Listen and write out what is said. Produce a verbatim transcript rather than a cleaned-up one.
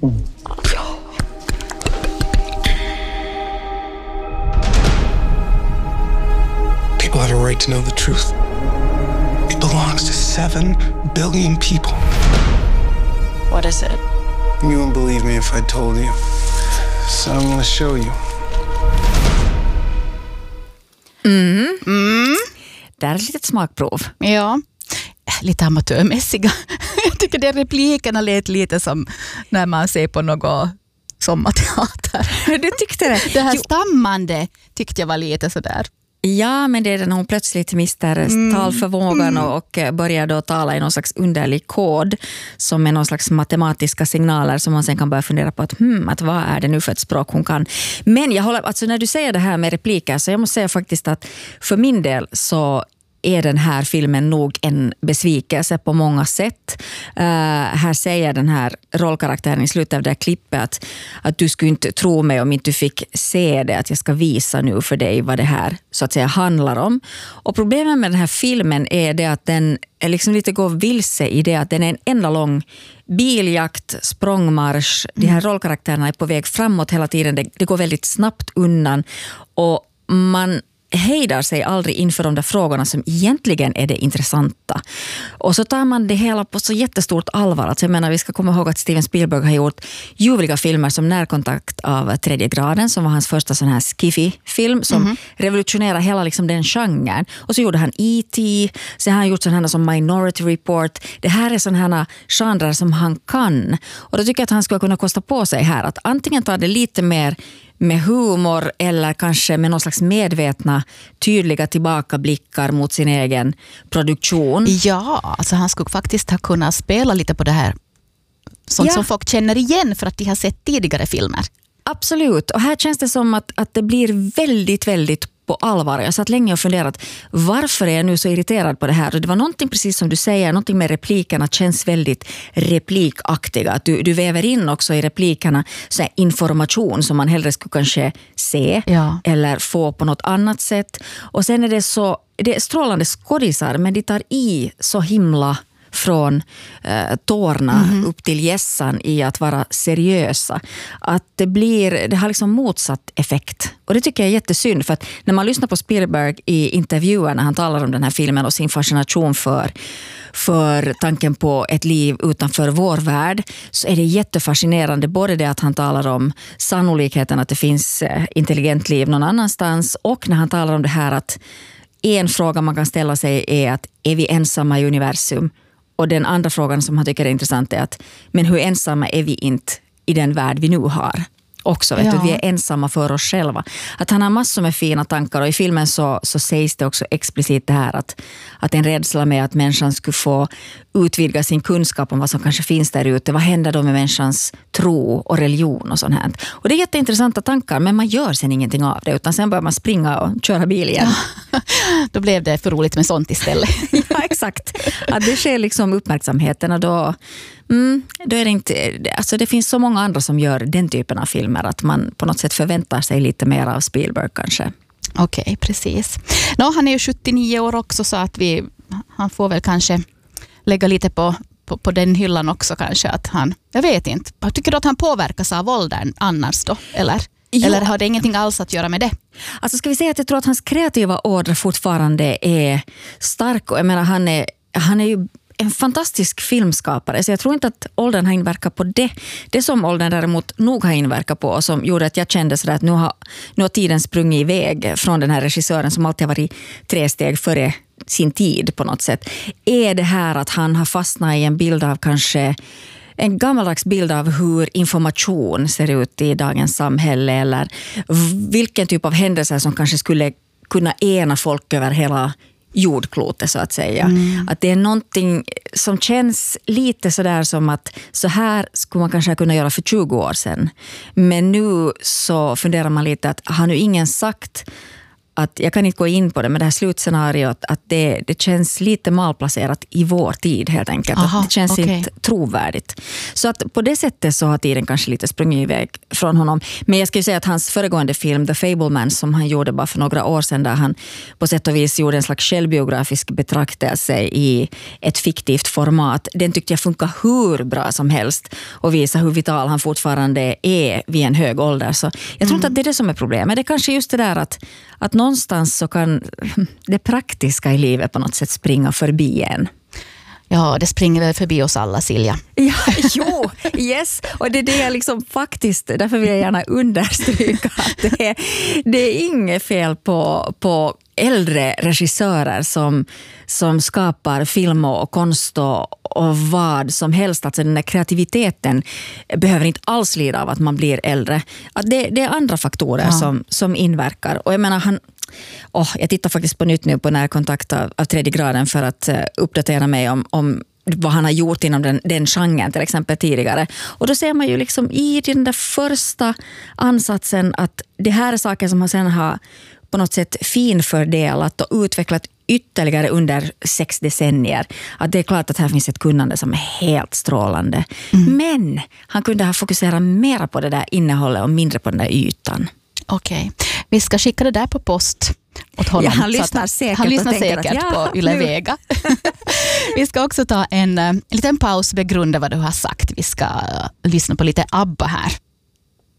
Bra. People have a right to know the truth. It belongs to seven billion people. What is it? You wouldn't believe me if I told you. So I'm gonna show you. Mm. Mm. Det är ett litet smakprov. Ja, lite amatörmässiga. Jag tycker det replikerna lät lite som när man ser på något sommarteater. Du tyckte det? Det här stammande tyckte jag var lite sådär. Ja, men det är när hon plötsligt mister mm. talförmågan mm. och börjar då tala i någon slags underlig kod som är någon slags matematiska signaler som man sen kan börja fundera på att, hmm, att vad är det nu för ett språk hon kan. Men jag håller, alltså när du säger det här med repliker så jag måste säga faktiskt att för min del så är den här filmen nog en besvikelse på många sätt. Uh, här säger den här rollkaraktären i slutet av det här klippet att, att du skulle inte tro mig om inte du fick se det, att jag ska visa nu för dig vad det här så att säga handlar om. Och problemet med den här filmen är det att den är liksom lite går vilse i det att den är en enda lång biljakt, språngmarsch. Mm. De här rollkaraktärerna är på väg framåt hela tiden. Det, det går väldigt snabbt undan och man hejdar sig aldrig inför de där frågorna som egentligen är det intressanta. Och så tar man det hela på så jättestort allvar. Alltså jag menar, vi ska komma ihåg att Steven Spielberg har gjort ljuvliga filmer som Närkontakt av tredje graden, som var hans första sån här skiffy-film som mm-hmm. revolutionerade hela liksom den genren. Och så gjorde han E T, sen har han gjort sådana här som Minority Report. Det här är sådana här genrer som han kan. Och då tycker jag att han skulle kunna kosta på sig här att antingen ta det lite mer med humor eller kanske med någon slags medvetna, tydliga tillbakablickar mot sin egen produktion. Ja, alltså han skulle faktiskt ha kunnat spela lite på det här. Sånt ja. som folk känner igen för att de har sett tidigare filmer. Absolut, och här känns det som att, att det blir väldigt, väldigt på allvar. Jag satt länge och funderat, varför är jag nu så irriterad på det här? Och det var någonting precis som du säger, någonting med replikerna känns väldigt replikaktiga. Att du, du väver in också i replikerna så här information som man hellre skulle kanske se ja. eller få på något annat sätt. Och sen är det så, det är strålande skådisar, men de tar i så himla från eh, tårna mm-hmm. upp till gässan i att vara seriösa. Att det blir, det har liksom motsatt effekt. Och det tycker jag är jättesynd, för att när man lyssnar på Spielberg i intervjuer när han talar om den här filmen och sin fascination för, för tanken på ett liv utanför vår värld, så är det jättefascinerande både det att han talar om sannolikheten att det finns intelligent liv någon annanstans, och när han talar om det här att en fråga man kan ställa sig är att är vi ensamma i universum? Och den andra frågan som han tycker är intressant är att men hur ensamma är vi inte i den värld vi nu har? Också, vet ja. du, vi är ensamma för oss själva. Att han har massor med fina tankar, och i filmen så, så sägs det också explicit det här att, att en rädsla med att människan skulle få utvidga sin kunskap om vad som kanske finns där ute. Vad händer då med människans tro och religion och sånt här? Och det är jätteintressanta tankar, men man gör sen ingenting av det, utan sen börjar man springa och köra bil igen. Ja. Då blev det för roligt med sånt istället. Ja, exakt. Att det sker liksom uppmärksamheten, och då, mm, då är det inte, alltså det finns så många andra som gör den typen av filmer att man på något sätt förväntar sig lite mer av Spielberg kanske. Okej, okay, precis. Nå, han är ju sjuttionio år också, så att vi, han får väl kanske lägga lite på, på, på den hyllan också kanske. Att han, jag vet inte, jag tycker du att han påverkas av åldern annars då, eller? Jo. Eller har det ingenting alls att göra med det? Alltså ska vi säga att jag tror att hans kreativa ådra fortfarande är stark, och jag menar han är, han är ju en fantastisk filmskapare, så jag tror inte att åldern har inverkat på det. Det som åldern däremot nog har inverkat på, och som gjorde att jag kände sådär att nu har, nu har tiden sprungit iväg från den här regissören som alltid har varit tre steg före sin tid på något sätt, är det här att han har fastnat i en bild av kanske en gammaldags bild av hur information ser ut i dagens samhälle, eller vilken typ av händelser som kanske skulle kunna ena folk över hela jordklotet så att säga. Mm. Att det är någonting som känns lite sådär som att så här skulle man kanske kunna göra för tjugo år sedan. Men nu så funderar man lite att har nu ingen sagt att jag kan inte gå in på det, men det här slutscenariot att det, det känns lite malplacerat i vår tid helt enkelt. Aha, att det känns okay. inte trovärdigt. Så att på det sättet så har tiden kanske lite sprungit iväg från honom. Men jag ska ju säga att hans föregående film The Fabelmans som han gjorde bara för några år sedan där han på sätt och vis gjorde en slags självbiografisk betraktelse i ett fiktivt format. Den tyckte jag funkar hur bra som helst och visa hur vital han fortfarande är vid en hög ålder. Så jag tror mm. inte att det är det som är problemet. Det är kanske just det där att, att någonstans så kan det praktiska i livet på något sätt springa förbi en. Ja, det springer väl förbi oss alla, Silja. Ja, jo, yes. Och det är det jag liksom faktiskt, därför vill jag gärna understryka att det är, det är inget fel på, på äldre regissörer som, som skapar film och konst och, och vad som helst. Alltså den där kreativiteten behöver inte alls lida av att man blir äldre. Att det, det är andra faktorer ja. som, som inverkar. Och jag menar, han Oh, jag tittar faktiskt på nytt nu på närkontakt av, av tredje graden för att uh, uppdatera mig om, om vad han har gjort inom den, den genren till exempel tidigare. Och då ser man ju liksom i den där första ansatsen att det här är saker som han sen har på något sätt finfördelat och utvecklat ytterligare under sex decennier. Att det är klart att här finns ett kunnande som är helt strålande. Mm. Men han kunde ha fokuserat mer på det där innehållet och mindre på den där ytan. Okej, okay. Vi ska skicka det där på post åt honom. Ja, han lyssnar säkert, han lyssnar säkert att, ja, på Yle Vega. Vi ska också ta en, en liten paus och begrunda vad du har sagt. Vi ska uh, lyssna på lite ABBA här.